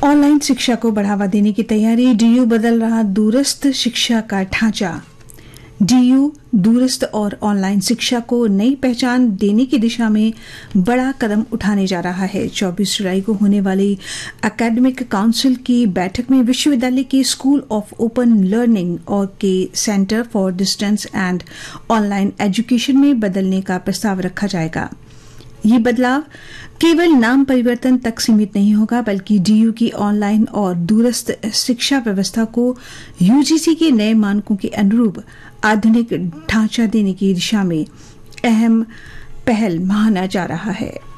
Online शिक्षा को बढ़ावा देने की तैयारी। डीयू बदल रहा दूरस्थ शिक्षा का ढांचा। डीयू दूरस्थ और ऑनलाइन शिक्षा को नई पहचान देने की दिशा में बड़ा कदम उठाने जा रहा है। 24 जुलाई को होने वाली एकेडमिक काउंसिल की बैठक में विश्वविद्यालय के स्कूल ऑफ ओपन लर्निंग और के centre for distance and online education में बदलने का प्रस्ताव रखा जाएगा। ये बदलाव केवल नाम परिवर्तन तक सीमित नहीं होगा, बल्कि डीयू की ऑनलाइन और दूरस्थ शिक्षा व्यवस्था को यूजीसी के नए मानकों के अनुरूप आधुनिक ढांचा देने की दिशा में अहम पहल माना जा रहा है।